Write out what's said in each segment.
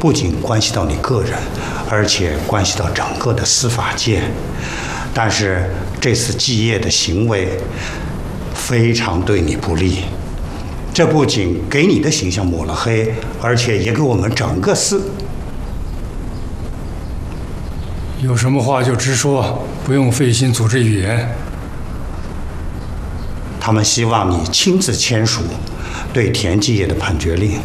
不仅关系到你个人，而且关系到整个的司法界。但是这次继业的行为非常对你不利，这不仅给你的形象抹了黑，而且也给我们整个有什么话就直说，不用费心组织语言。 他们希望你亲自签署对田继业的判决令。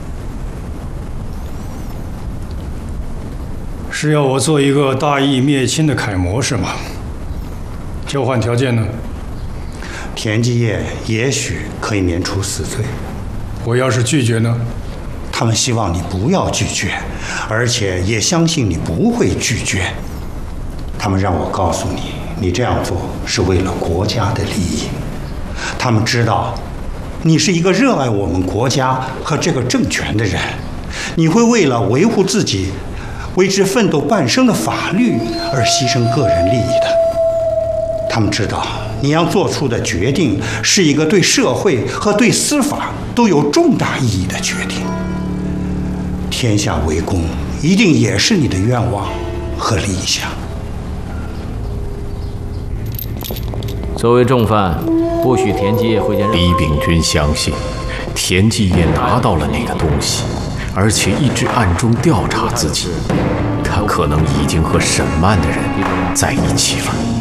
是要我做一个大义灭亲的楷模是吗？交换条件呢？ 田继业也许可以免除死罪。 我要是拒绝呢？ 他们希望你不要拒绝，而且也相信你不会拒绝。他们让我告诉你，你这样做是为了国家的利益。他们知道你是一个热爱我们国家和这个政权的人，你会为了维护自己为之奋斗半生的法律而牺牲个人利益的。他们知道你要做出的决定是一个对社会和对司法都有重大意义的决定。天下为公一定也是你的愿望和理想。 作为重犯，不许田继业会见任何人。 李秉钧相信田继业拿到了那个东西，而且一直暗中调查自己，他可能已经和沈曼的人在一起了。